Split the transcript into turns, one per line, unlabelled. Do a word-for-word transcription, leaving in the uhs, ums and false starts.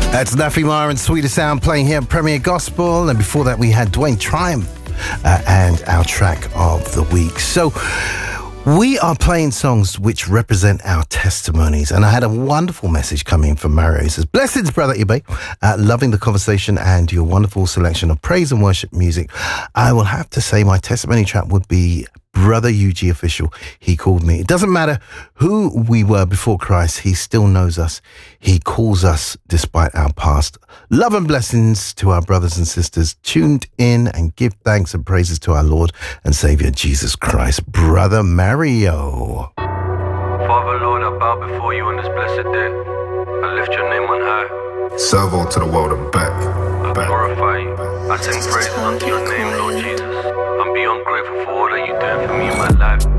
That's Nafi Mara and Sweeter Sound playing here at Premier Gospel. And before that, we had Dwayne Triumph uh, and our track of the week. So we are playing songs which represent our testimonies. And I had a wonderful message coming from Mario. He says, blessings, Brother Ibe. Uh, loving the conversation and your wonderful selection of praise and worship music. I will have to say my testimony track would be Brother U G Official. He called me. It doesn't matter who we were before Christ. He still knows us. He calls us despite our past. Love and blessings to our brothers and sisters tuned in, and give thanks and praises to our Lord and Savior Jesus Christ. Brother Mario.
Father, Lord, I bow before you on this blessed day. I lift your name on high.
Servo to the world and back.
I
back.
glorify you. I sing praises unto your name, Lord Jesus. I'm beyond grateful for all that you're doing for me in my life.